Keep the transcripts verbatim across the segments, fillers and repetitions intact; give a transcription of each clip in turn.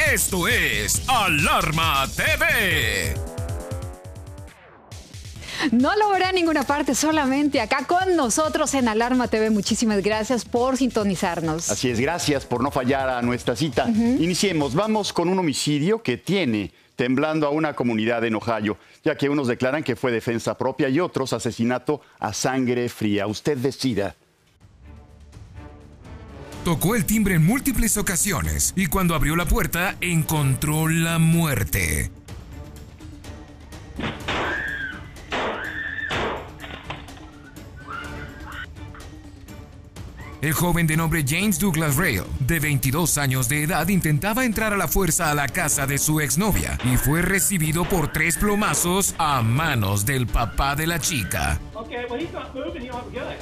Esto es Alarma T V. No lo verá en ninguna parte, solamente acá con nosotros en Alarma T V. Muchísimas gracias por sintonizarnos. Así es, gracias por no fallar a nuestra cita. Uh-huh. Iniciemos, vamos con un homicidio que tiene temblando a una comunidad en Ohio, ya que unos declaran que fue defensa propia y otros asesinato a sangre fría. Usted decida. Tocó el timbre en múltiples ocasiones y cuando abrió la puerta encontró la muerte. El joven de nombre James Douglas Rayl, de veintidós años de edad, intentaba entrar a la fuerza a la casa de su exnovia y fue recibido por tres plomazos a manos del papá de la chica. Okay, well, he's not moving, he don't have a gun.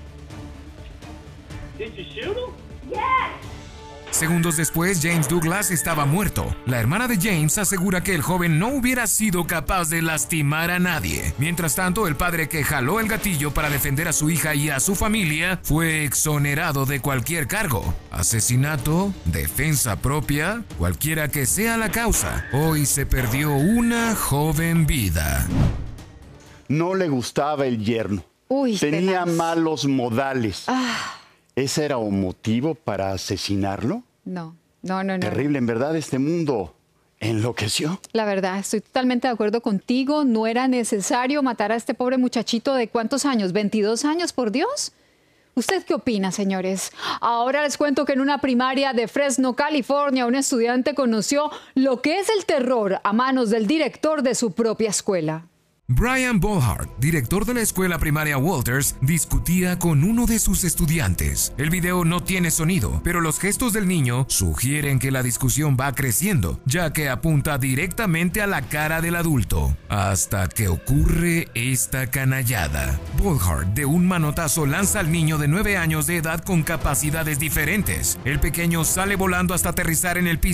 Did you shoot him? Yes. Segundos después, James Douglas estaba muerto. La hermana de James asegura que el joven no hubiera sido capaz de lastimar a nadie. Mientras tanto, el padre que jaló el gatillo para defender a su hija y a su familia fue exonerado de cualquier cargo. Asesinato, defensa propia, cualquiera que sea la causa. Hoy se perdió una joven vida. No le gustaba el yerno. Uy, tenía tenaz. malos modales. Ah. ¿Ese era un motivo para asesinarlo? No, no, no, no. Terrible, en verdad, este mundo enloqueció. La verdad, estoy totalmente de acuerdo contigo. No era necesario matar a este pobre muchachito de ¿cuántos años? ¿veintidós años, por Dios? ¿Usted qué opina, señores? Ahora les cuento que en una primaria de Fresno, California, un estudiante conoció lo que es el terror a manos del director de su propia escuela. Brian Bolhart, director de la escuela primaria Walters, discutía con uno de sus estudiantes. El video no tiene sonido, pero los gestos del niño sugieren que la discusión va creciendo, ya que apunta directamente a la cara del adulto. Hasta que ocurre esta canallada. Bolhart, de un manotazo, lanza al niño de nueve años de edad con capacidades diferentes. El pequeño sale volando hasta aterrizar en el piso